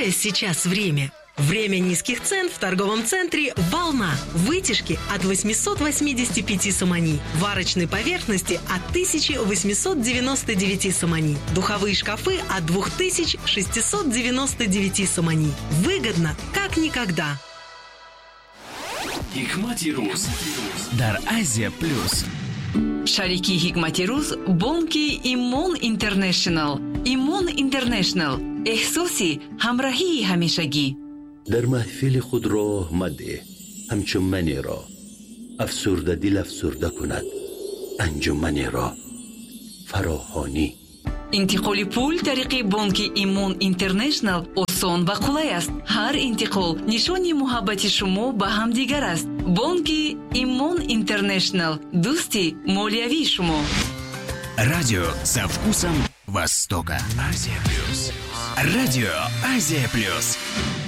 Какое сейчас время? Время низких цен в торговом центре «Волна». Вытяжки от 885 сомани. Варочной поверхности от 1899 сомани. Духовые шкафы от 2699 сомани. Выгодно, как никогда. Hikmati Ruz дар Азия Плюс. Шарики Hikmati Ruz бонки Имон Интернешнл. Имон Интернешнл. احساسی همراهی همیشگی. در محفل خود راه مده همچون را افسرده دل افسرده کند انجمن را فراخانی. انتقال پول طریق بانک ایمون اینترنشنل آسان و قلای است. هر انتقال نشانی محبت شما به هم دیگر است. بانک ایمون اینترنشنل دوستی مالیوی شما. Радио со вкусом Востока. Азия Плюс. Радио Азия Плюс.